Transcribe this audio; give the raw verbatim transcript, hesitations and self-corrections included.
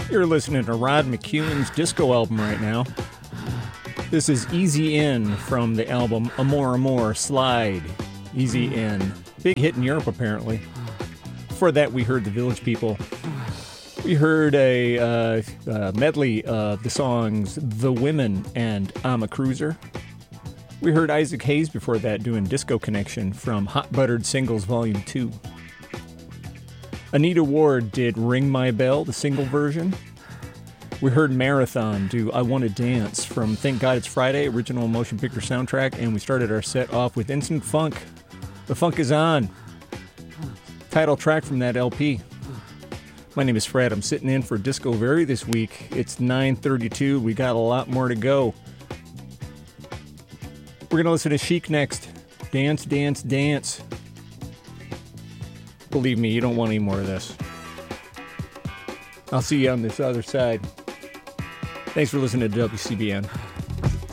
You're listening to Rod McEwen's disco album right now. This is Easy In from the album Amor Amor Slide. Easy In. Big hit in Europe, apparently. Before that, we heard the Village People. We heard a uh, uh, medley of the songs The Women and I'm a Cruiser. We heard Isaac Hayes before that doing Disco Connection from Hot Buttered Singles Volume two. Anita Ward did Ring My Bell, the single version. We heard Marathon do I Want to Dance from Thank God It's Friday, original motion picture soundtrack, and we started our set off with Instant Funk. The Funk is On. Title track from that L P. My name is Fred. I'm sitting in for Disco Very this week. It's nine thirty-two. We got a lot more to go. We're going to listen to Chic next. Dance, Dance, Dance. Believe me, you don't want any more of this. I'll see you on this other side. Thanks for listening to W C B N.